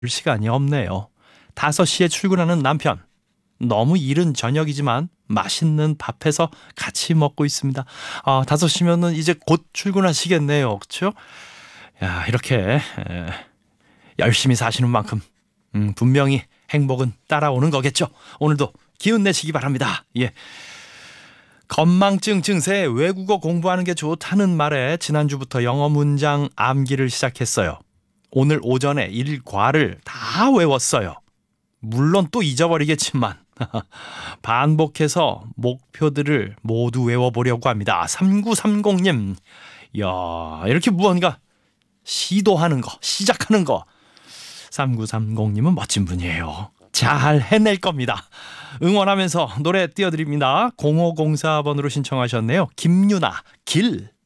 시간이 없네요. 5시에 출근하는 남편. 너무 이른 저녁이지만 맛있는 밥해서 같이 먹고 있습니다. 5시면은 이제 곧 출근하시겠네요. 그렇죠? 야, 이렇게 열심히 사시는 만큼 분명히 행복은 따라오는 거겠죠. 오늘도 기운 내시기 바랍니다. 예. 건망증 증세에 외국어 공부하는 게 좋다는 말에 지난주부터 영어 문장 암기를 시작했어요. 오늘 오전에 일과를 다 외웠어요. 물론 또 잊어버리겠지만 반복해서 목표들을 모두 외워보려고 합니다. 3930님, 야, 이렇게 무언가 시도하는 거, 시작하는 거. 3930님은 멋진 분이에요. 잘 해낼 겁니다. 응원하면서 노래 띄워드립니다. 0504번으로 신청하셨네요. 김유나, 길.